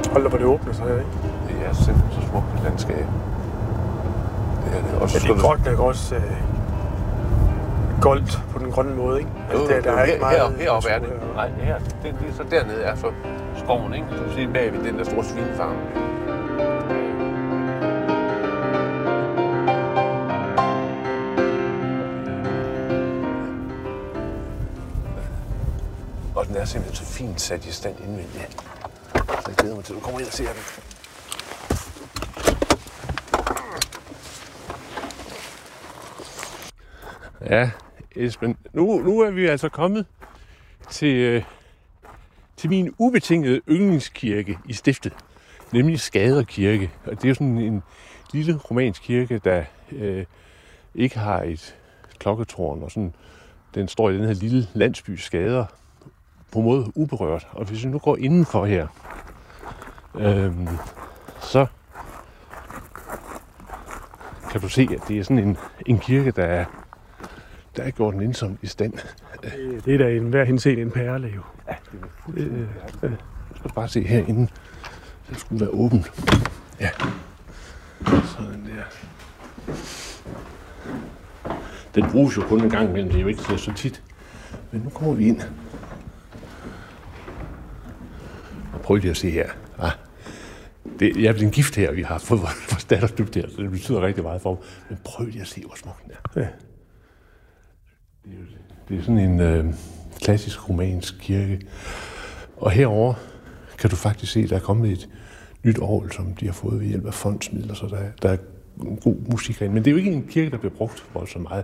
Hold da, hvor det åbner sig her, ikke? Det er simpelthen så smukt et landskab. Det er det. Også Ja, det er godt nok også goldt på den grønne måde, ikke? Altså, der er ikke meget... Heroppe er det. Nej, her. Det er så dernede er så skoven, ikke? Så du ser bagved den der store svinefarm. Og den er simpelthen så fint sat i stand indvendigt. Så jeg glæder mig til, at du kommer ind og ser den. Ja, Esben. Nu er vi altså kommet til min ubetingede yndlingskirke i stiftet, nemlig Skader Kirke. Og det er jo sådan en lille romansk kirke, der ikke har et klokketårn, og sådan, den står i den her lille landsby Skader, på en måde uberørt. Og hvis vi nu går indenfor her, så kan du se, at det er sådan en kirke, der er gjort nænsomt i stand. Det er da en hver henseende en perle, jo. Ja, det er skal bare se herinde. Det skulle være åbent. Ja. Sådan der. Den bruges jo kun en gang imellem. Det er jo ikke så tit. Men nu kommer vi ind. Og prøv lige at se her. Jeg er blevet gift her, og vi har fået vores datter dybt her, så det betyder rigtig meget for mig. Men prøv lige at se, hvor smuk den er. Ja. Det er sådan en klassisk romansk kirke. Og herover kan du faktisk se, at der er kommet et nyt orgel, som de har fået ved hjælp af fondsmidler, så der er god musik herinde. Men det er jo ikke en kirke, der bliver brugt voldsomt meget.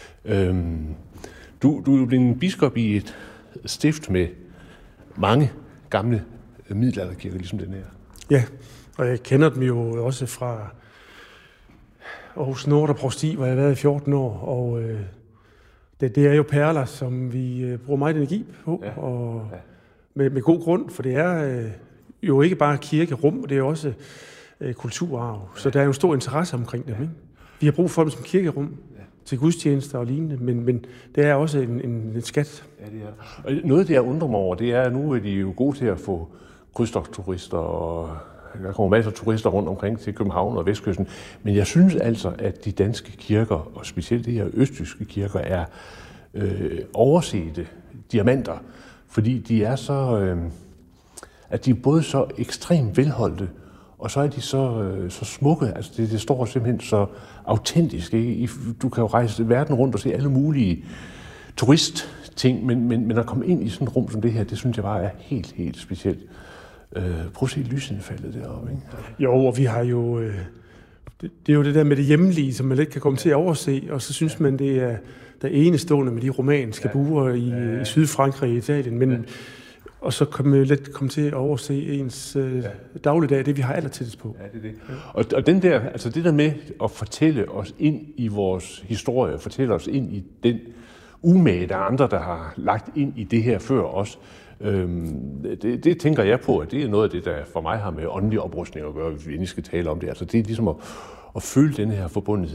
Du er jo blevet biskop i et stift med mange gamle middelalderkirker, ligesom den her. Ja, og jeg kender dem jo også fra Aarhus Nordre Provsti, hvor jeg har været i 14 år, og det er jo perler, som vi bruger meget energi på, ja. Og med god grund, for det er jo ikke bare kirkerum, det er også kulturarv, så der er jo stor interesse omkring dem. Ikke? Vi har brug for dem som kirkerum til gudstjenester og lignende, men det er også en skat. Ja, det er. Og noget, det jeg undrer mig over, det er, at nu er de jo gode til at få krydstogtturister, og der kommer masser af turister rundt omkring til København og Vestkysten. Men jeg synes altså, at de danske kirker, og specielt de her østtyske kirker, er oversete diamanter, fordi de er så, at de er både så ekstremt velholdte, og så er de så smukke. Altså det står simpelthen så autentisk. Ikke? Du kan jo rejse verden rundt og se alle mulige turistting, men at komme ind i sådan et rum som det her, det synes jeg bare er helt, helt specielt. Prøv at se lysindfaldet deroppe, ikke? Jo, og vi har jo... Det er jo det der med det hjemlige, som man lidt kan komme til at overse, og så synes man, det er enestående med de romanske buer i Sydfrankrig og Italien, men og så kan man let komme til at overse ens dagligdag, det vi har allertidst på. Ja, det er det. Og den der, altså det der med at fortælle os ind i vores historie, fortælle os ind i den umage, der er andre, der har lagt ind i det her før os, det tænker jeg på, at det er noget af det, der for mig har med åndelig oprustning at gøre, hvis vi endelig skal tale om det. Altså det er ligesom at føle den her forbundethed